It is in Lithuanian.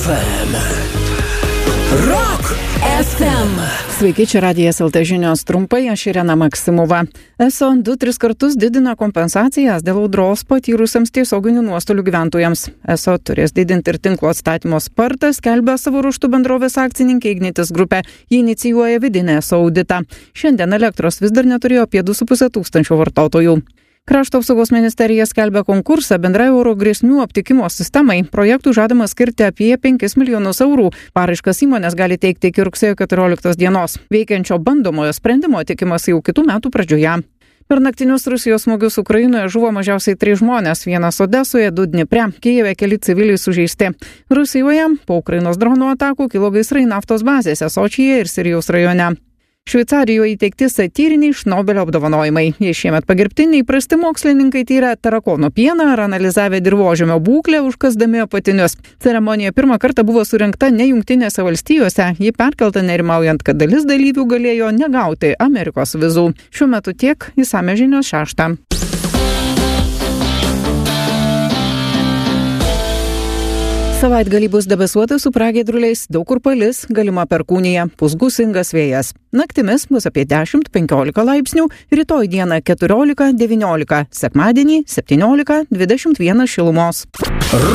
FM. Rock FM. Sveiki, čia Radijas LT žinios trumpai, aš Irena Maksimova. ESO 2-3 kartus didina kompensacijas dėl audros patyrusiems tiesioginių nuostolių gyventojams. ESO turės didinti ir tinklo atstatymo spartą, skelbia savo ruožtu bendrovės akcininkė Ignitis grupė. Jie inicijuoja vidinę ESO auditą. Šiandien elektros vis dar neturėjo apie 2,5 tūkstančio vartotojų. Krašto apsaugos ministerija skelbia konkursą bendrai oro grėsmių aptikimo sistemai. Projektų žadama skirti apie 5 milijonus eurų. Paraiškas įmonės gali teikti iki rugsėjo 14 dienos. Veikiančio bandomojo sprendimo tikimas jau kitų metų pradžioje. Per naktinius Rusijos smūgius Ukrainoje žuvo mažiausiai 3 žmonės, vienas Odesoje, 2 Dnipre, Kijeve keli civiliai sužeisti. Rusijoje po Ukrainos dronų atakų kilo gaisrai naftos bazėse Sočyje ir Sirijos rajone. Šveicarijoje įteikti satyriniai Šnobelio apdovanojimai. Jie šiemet pagerbti neįprasti mokslininkai tyrė tarakono pieną ar analizavę dirvožemio būklę, užkasdami apatinius. Ceremonija pirmą kartą buvo surengta ne Jungtinėse valstijose. Ji perkelta nerimaujant, kad dalis dalyvių galėjo negauti Amerikos vizų. Šiuo metu tiek, išsamios žinios 6. Savaitgalį bus debesuota su pragiedruliais, daug kur palis, galima perkūnija, pūs gūsingas vėjas. Naktimis bus apie 10-15 laipsnių, rytoj dieną 14-19, sekmadienį 17-21 šilumos.